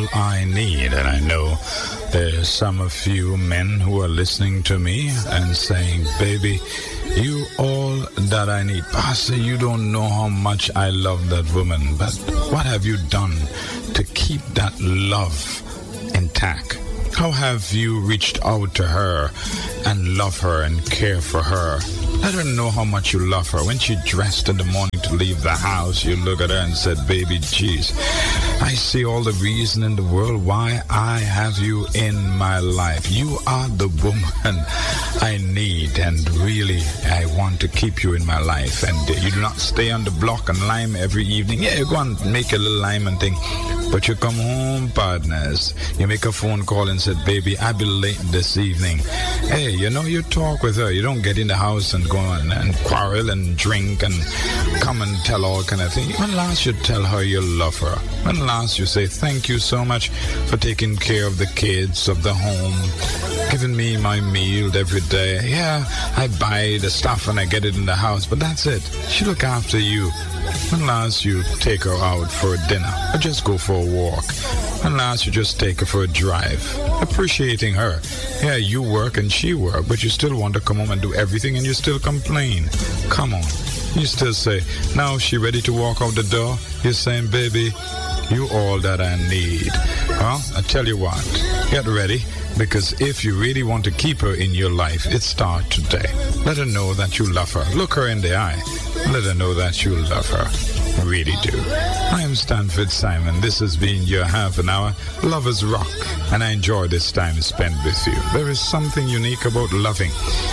all I need. And I know there's some of you men who are listening to me and saying, baby, you all that I need. Pastor, you don't know how much I love that woman. But what have you done to keep that love intact? How have you reached out to her and love her and care for her? Let her know how much you love her. When she dressed in the morning to leave the house, you look at her and said, baby, geez, I see all the reason in the world why I have you in my life. You are the woman I need, and really, I want to keep you in my life. And you do not stay on the block and lime every evening. Yeah, you go and make a little lime and thing. But you come home, partners. You make a phone call and said, baby, I'll be late this evening. Hey, you talk with her. You don't get in the house and go on and quarrel and drink and come and tell all kind of things. When last you tell her you love her? When last you say, thank you so much for taking care of the kids, of the home, giving me my meal every day. Yeah, I buy the stuff and I get it in the house, but that's it. She look after you. When last you take her out for a dinner or just go for a walk? When last you just take her for a drive? Appreciating her. Yeah, you work and she work, but you still want to come home and do everything and you still complain. Come on. You still say, now she ready to walk out the door? You're saying, baby, you all that I need. Well, I tell you what, get ready. Because if you really want to keep her in your life, it starts today. Let her know that you love her. Look her in the eye. Let her know that you love her. Really do. I am Stanford Simon. This has been your half an hour Lovers Rock, and I enjoy this time spent with you. There is something unique about loving.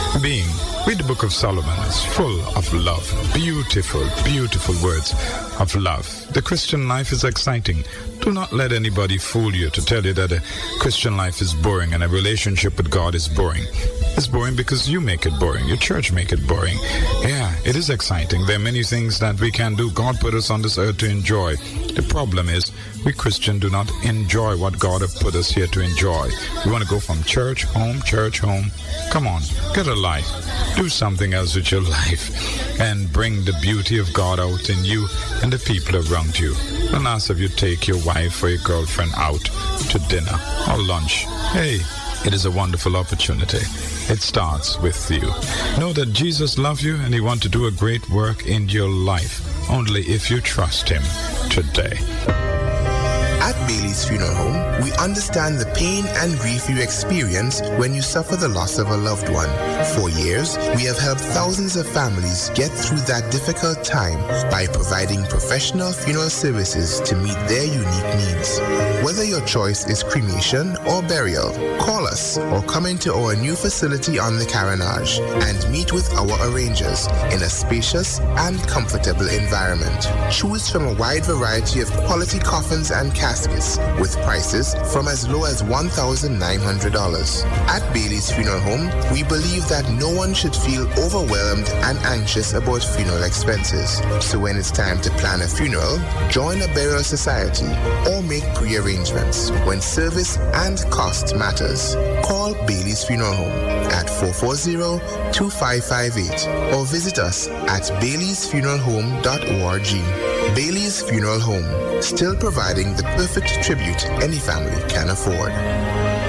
Read the book of Solomon. It's full of love. Beautiful, beautiful words of love. The Christian life is exciting. Do not let anybody fool you to tell you that a Christian life is boring and a relationship with God is boring. It's boring because you make it boring. Your church make it boring. Yeah, it is exciting. There are many things that we can do. God put us on this earth to enjoy. The problem is we Christians do not enjoy what God has put us here to enjoy. We want to go from church, home. Come on, get a life. Do something else with your life and bring the beauty of God out in you and the people around you. When last have you take your wife or your girlfriend out to dinner or lunch? Hey, it is a wonderful opportunity. It starts with you. Know that Jesus loves you and he wants to do a great work in your life, only if you trust him today. At Bailey's Funeral Home, we understand the pain and grief you experience when you suffer the loss of a loved one. For years, we have helped thousands of families get through that difficult time by providing professional funeral services to meet their unique needs. Whether your choice is cremation or burial, call us or come into our new facility on the Carenage and meet with our arrangers in a spacious and comfortable environment. Choose from a wide variety of quality coffins and caskets with prices from as low as $1,900. At Bailey's Funeral Home, we believe that no one should feel overwhelmed and anxious about funeral expenses. So when it's time to plan a funeral, join a burial society or make pre-arrangements when service and cost matters. Call Bailey's Funeral Home at 440-2558 or visit us at baileysfuneralhome.org. Bailey's Funeral Home, still providing the perfect tribute any family can afford.